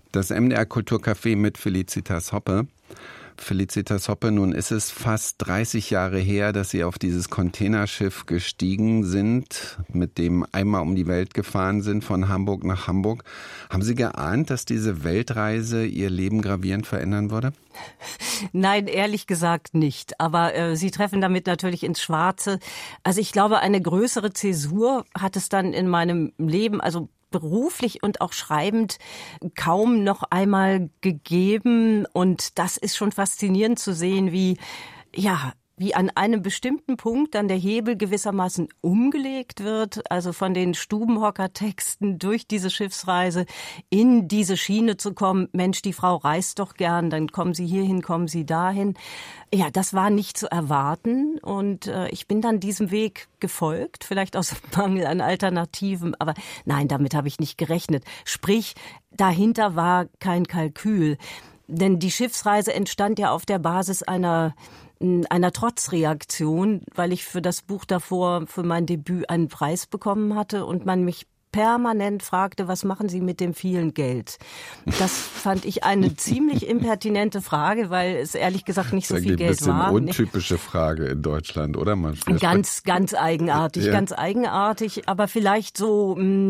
Das MDR Kulturcafé mit Felicitas Hoppe. Felicitas Hoppe, nun ist es fast 30 Jahre her, dass Sie auf dieses Containerschiff gestiegen sind, mit dem einmal um die Welt gefahren sind, von Hamburg nach Hamburg. Haben Sie geahnt, dass diese Weltreise Ihr Leben gravierend verändern würde? Nein, ehrlich gesagt nicht. Aber Sie treffen damit natürlich ins Schwarze. Also ich glaube, eine größere Zäsur hat es dann in meinem Leben, also beruflich und auch schreibend, kaum noch einmal gegeben. Und das ist schon faszinierend zu sehen, wie an einem bestimmten Punkt dann der Hebel gewissermaßen umgelegt wird, also von den Stubenhocker-Texten durch diese Schiffsreise in diese Schiene zu kommen. Mensch, die Frau reist doch gern, dann kommen Sie hierhin, kommen Sie dahin. Ja, das war nicht zu erwarten und ich bin dann diesem Weg gefolgt, vielleicht aus Mangel an Alternativen, aber nein, damit habe ich nicht gerechnet. Sprich, dahinter war kein Kalkül, denn die Schiffsreise entstand ja auf der Basis einer Trotzreaktion, weil ich für das Buch davor, für mein Debüt, einen Preis bekommen hatte und man mich permanent fragte, was machen Sie mit dem vielen Geld? Das fand ich eine ziemlich impertinente Frage, weil es ehrlich gesagt nicht so viel Geld war. Ein bisschen untypische Frage in Deutschland, oder? Ganz eigenartig, ganz eigenartig, aber vielleicht so,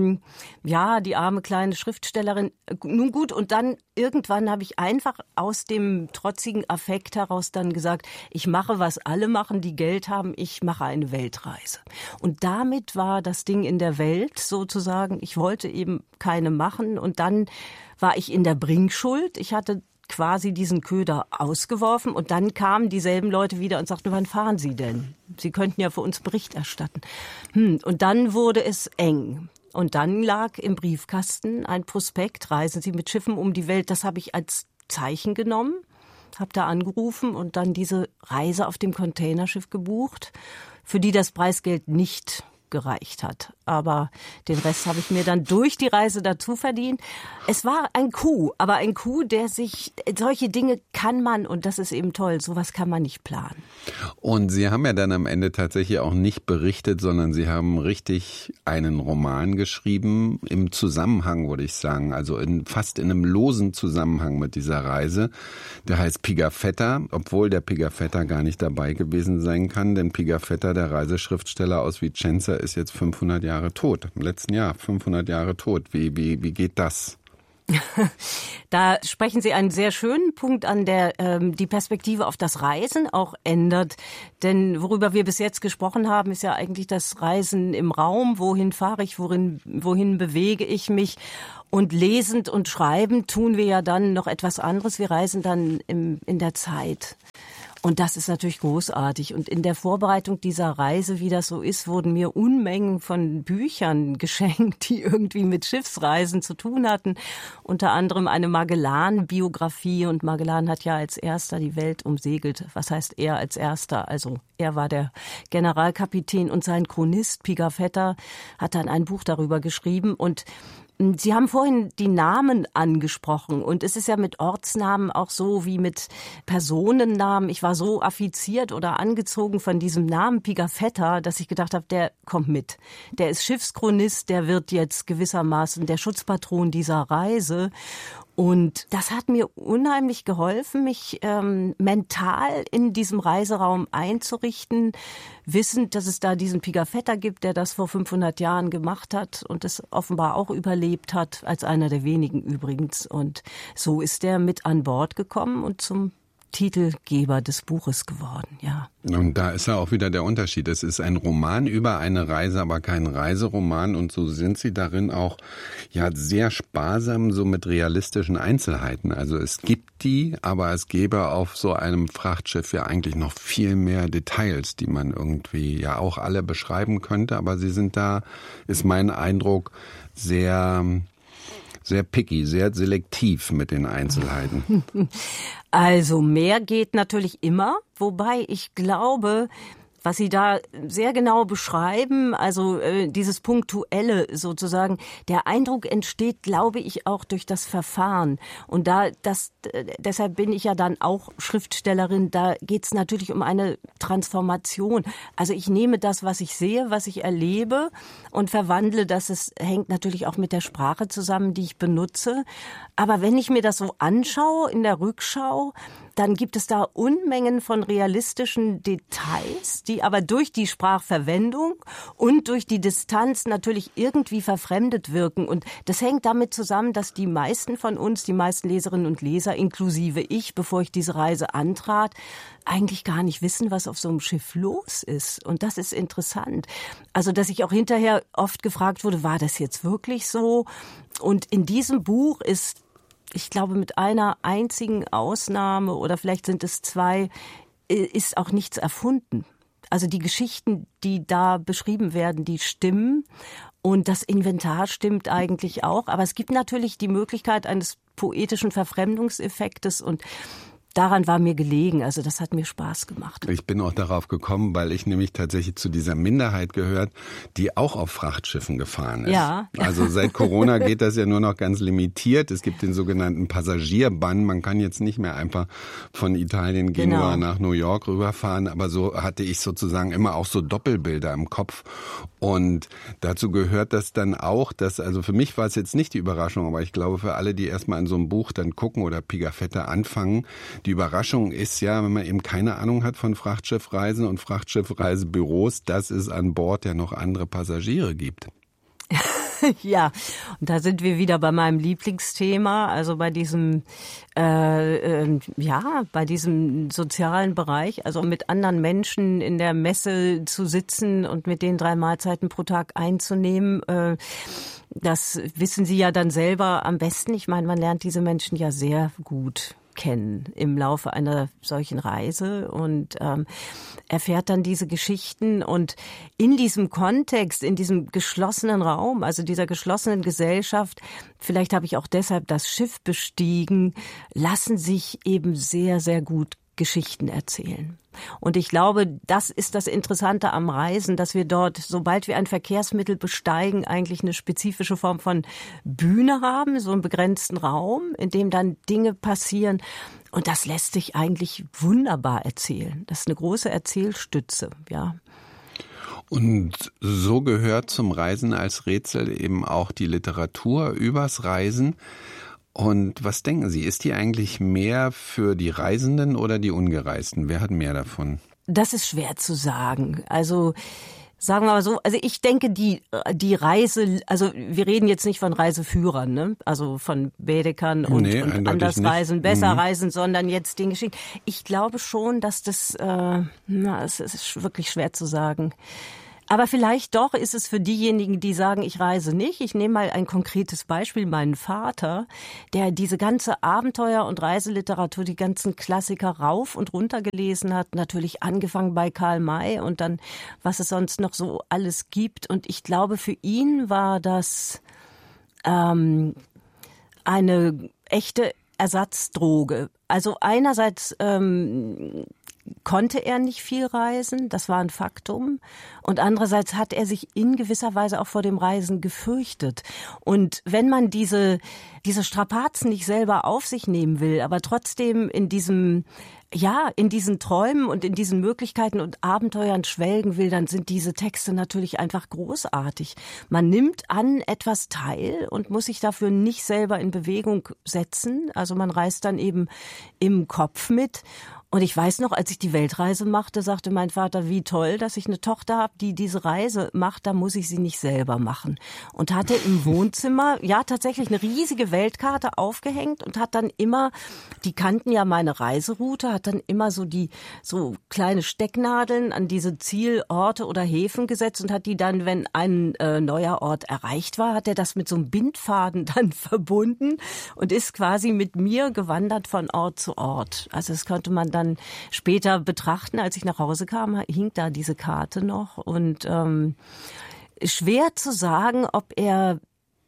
die arme kleine Schriftstellerin. Nun gut, und dann irgendwann habe ich einfach aus dem trotzigen Affekt heraus dann gesagt, ich mache, was alle machen, die Geld haben, ich mache eine Weltreise. Und damit war das Ding in der Welt sozusagen. Ich wollte eben keine machen und dann war ich in der Bringschuld. Ich hatte quasi diesen Köder ausgeworfen und dann kamen dieselben Leute wieder und sagten, wann fahren Sie denn? Sie könnten ja für uns Bericht erstatten. Und dann wurde es eng. Und dann lag im Briefkasten ein Prospekt, reisen Sie mit Schiffen um die Welt. Das habe ich als Zeichen genommen, habe da angerufen und dann diese Reise auf dem Containerschiff gebucht, für die das Preisgeld nicht gereicht hat. Aber den Rest habe ich mir dann durch die Reise dazu verdient. Es war ein Coup, aber ein Coup, solche Dinge kann man, und das ist eben toll, sowas kann man nicht planen. Und Sie haben ja dann am Ende tatsächlich auch nicht berichtet, sondern Sie haben richtig einen Roman geschrieben, im Zusammenhang, würde ich sagen, also fast in einem losen Zusammenhang mit dieser Reise. Der heißt Pigafetta, obwohl der Pigafetta gar nicht dabei gewesen sein kann, denn Pigafetta, der Reiseschriftsteller aus Vicenza, ist jetzt 500 Jahre tot. Im letzten Jahr 500 Jahre tot. Wie geht das? Da sprechen Sie einen sehr schönen Punkt an, der die Perspektive auf das Reisen auch ändert. Denn worüber wir bis jetzt gesprochen haben, ist ja eigentlich das Reisen im Raum. Wohin fahre ich, wohin bewege ich mich? Und lesend und schreibend tun wir ja dann noch etwas anderes. Wir reisen dann in der Zeit. Und das ist natürlich großartig. Und in der Vorbereitung dieser Reise, wie das so ist, wurden mir Unmengen von Büchern geschenkt, die irgendwie mit Schiffsreisen zu tun hatten. Unter anderem eine Magellan-Biografie. Und Magellan hat ja als erster die Welt umsegelt. Was heißt er als erster? Also er war der Generalkapitän und sein Chronist Pigafetta hat dann ein Buch darüber geschrieben. Und Sie haben vorhin die Namen angesprochen und es ist ja mit Ortsnamen auch so wie mit Personennamen. Ich war so affiziert oder angezogen von diesem Namen Pigafetta, dass ich gedacht habe, der kommt mit. Der ist Schiffschronist, der wird jetzt gewissermaßen der Schutzpatron dieser Reise. Und das hat mir unheimlich geholfen, mich mental in diesem Reiseraum einzurichten, wissend, dass es da diesen Pigafetta gibt, der das vor 500 Jahren gemacht hat und es offenbar auch überlebt hat, als einer der wenigen übrigens. Und so ist er mit an Bord gekommen und zum Titelgeber des Buches geworden, ja. Und da ist ja auch wieder der Unterschied. Es ist ein Roman über eine Reise, aber kein Reiseroman. Und so sind Sie darin auch sehr sparsam so mit realistischen Einzelheiten. Also es gibt die, aber es gäbe auf so einem Frachtschiff ja eigentlich noch viel mehr Details, die man irgendwie auch alle beschreiben könnte. Aber Sie sind da, ist mein Eindruck, sehr picky, sehr selektiv mit den Einzelheiten. Also mehr geht natürlich immer, wobei ich glaube, was Sie da sehr genau beschreiben, also dieses Punktuelle sozusagen, der Eindruck entsteht, glaube ich, auch durch das Verfahren. Und deshalb bin ich ja dann auch Schriftstellerin, da geht es natürlich um eine Transformation. Also ich nehme das, was ich sehe, was ich erlebe und verwandle das. Es hängt natürlich auch mit der Sprache zusammen, die ich benutze. Aber wenn ich mir das so anschaue in der Rückschau, dann gibt es da Unmengen von realistischen Details, die aber durch die Sprachverwendung und durch die Distanz natürlich irgendwie verfremdet wirken. Und das hängt damit zusammen, dass die meisten von uns, die meisten Leserinnen und Leser, inklusive ich, bevor ich diese Reise antrat, eigentlich gar nicht wissen, was auf so einem Schiff los ist. Und das ist interessant. Also, dass ich auch hinterher oft gefragt wurde, war das jetzt wirklich so? Und in diesem Buch ist, ich glaube, mit einer einzigen Ausnahme oder vielleicht sind es zwei, ist auch nichts erfunden. Also die Geschichten, die da beschrieben werden, die stimmen und das Inventar stimmt eigentlich auch. Aber es gibt natürlich die Möglichkeit eines poetischen Verfremdungseffektes und daran war mir gelegen, also das hat mir Spaß gemacht. Ich bin auch darauf gekommen, weil ich nämlich tatsächlich zu dieser Minderheit gehört, die auch auf Frachtschiffen gefahren ist. Ja. Also seit Corona geht das ja nur noch ganz limitiert. Es gibt den sogenannten Passagierbann. Man kann jetzt nicht mehr einfach von Italien Genua nach New York rüberfahren, aber so hatte ich sozusagen immer auch so Doppelbilder im Kopf. Und dazu gehört das dann auch, dass, also für mich war es jetzt nicht die Überraschung, aber ich glaube für alle, die erstmal in so einem Buch dann gucken oder Pigafetta anfangen, die Überraschung ist ja, wenn man eben keine Ahnung hat von Frachtschiffreisen und Frachtschiffreisebüros, dass es an Bord ja noch andere Passagiere gibt. Ja, und da sind wir wieder bei meinem Lieblingsthema, also bei diesem, bei diesem sozialen Bereich, also mit anderen Menschen in der Messe zu sitzen und mit denen 3 Mahlzeiten pro Tag einzunehmen. Das wissen Sie ja dann selber am besten. Ich meine, man lernt diese Menschen ja sehr gut kennen im Laufe einer solchen Reise und erfährt dann diese Geschichten. Und in diesem Kontext, in diesem geschlossenen Raum, also dieser geschlossenen Gesellschaft, vielleicht habe ich auch deshalb das Schiff bestiegen, lassen sich eben sehr, sehr gut Geschichten erzählen. Und ich glaube, das ist das Interessante am Reisen, dass wir dort, sobald wir ein Verkehrsmittel besteigen, eigentlich eine spezifische Form von Bühne haben, so einen begrenzten Raum, in dem dann Dinge passieren. Und das lässt sich eigentlich wunderbar erzählen. Das ist eine große Erzählstütze, ja. Und so gehört zum Reisen als Rätsel eben auch die Literatur übers Reisen. Und was denken Sie, ist die eigentlich mehr für die Reisenden oder die Ungereisten? Wer hat mehr davon? Das ist schwer zu sagen. Also sagen wir mal so, also ich denke, die Reise, also wir reden jetzt nicht von Reiseführern, ne? Also von Baedekern und anders nicht reisen, besser reisen, sondern jetzt den Geschichten. Ich glaube schon, dass das, es ist wirklich schwer zu sagen. Aber vielleicht doch ist es für diejenigen, die sagen, ich reise nicht. Ich nehme mal ein konkretes Beispiel, meinen Vater, der diese ganze Abenteuer- und Reiseliteratur, die ganzen Klassiker rauf und runter gelesen hat. Natürlich angefangen bei Karl May und dann, was es sonst noch so alles gibt. Und ich glaube, für ihn war das eine echte Ersatzdroge. Also einerseits konnte er nicht viel reisen, das war ein Faktum. Und andererseits hat er sich in gewisser Weise auch vor dem Reisen gefürchtet. Und wenn man diese Strapazen nicht selber auf sich nehmen will, aber trotzdem in diesen Träumen und in diesen Möglichkeiten und Abenteuern schwelgen will, dann sind diese Texte natürlich einfach großartig. Man nimmt an etwas teil und muss sich dafür nicht selber in Bewegung setzen. Also man reist dann eben im Kopf mit. Und ich weiß noch, als ich die Weltreise machte, sagte mein Vater, wie toll, dass ich eine Tochter habe, die diese Reise macht, da muss ich sie nicht selber machen. Und hatte im Wohnzimmer, ja tatsächlich eine riesige Weltkarte aufgehängt und hat dann immer, die kannten ja meine Reiseroute, hat dann immer so kleine Stecknadeln an diese Zielorte oder Häfen gesetzt und hat die dann, wenn ein neuer Ort erreicht war, hat er das mit so einem Bindfaden dann verbunden und ist quasi mit mir gewandert von Ort zu Ort. Also das konnte man dann später betrachten. Als ich nach Hause kam, hing da diese Karte noch. Und schwer zu sagen, ob er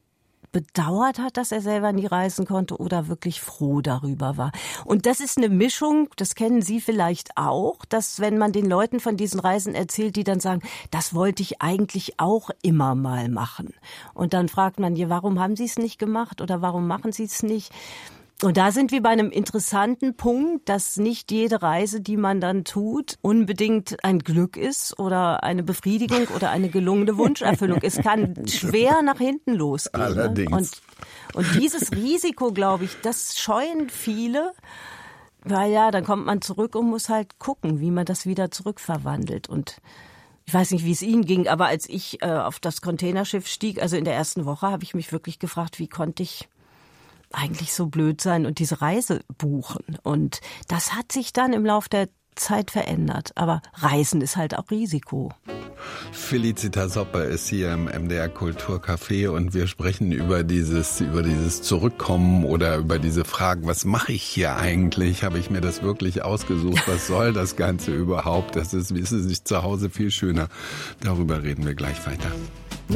bedauert hat, dass er selber nie reisen konnte oder wirklich froh darüber war. Und das ist eine Mischung, das kennen Sie vielleicht auch, dass wenn man den Leuten von diesen Reisen erzählt, die dann sagen, das wollte ich eigentlich auch immer mal machen. Und dann fragt man, ja, warum haben Sie es nicht gemacht oder warum machen Sie es nicht? Und da sind wir bei einem interessanten Punkt, dass nicht jede Reise, die man dann tut, unbedingt ein Glück ist oder eine Befriedigung oder eine gelungene Wunscherfüllung. Es kann schwer nach hinten losgehen. Allerdings. Ne? Und dieses Risiko, glaube ich, das scheuen viele. Weil ja, dann kommt man zurück und muss halt gucken, wie man das wieder zurückverwandelt. Und ich weiß nicht, wie es Ihnen ging, aber als ich auf das Containerschiff stieg, also in der ersten Woche, habe ich mich wirklich gefragt, wie konnte ich eigentlich so blöd sein und diese Reise buchen. Und das hat sich dann im Laufe der Zeit verändert. Aber Reisen ist halt auch Risiko. Felicitas Hoppe ist hier im MDR Kulturcafé und wir sprechen über dieses Zurückkommen oder über diese Fragen, was mache ich hier eigentlich? Habe ich mir das wirklich ausgesucht? Was soll das Ganze überhaupt? Ist es sich zu Hause viel schöner. Darüber reden wir gleich weiter.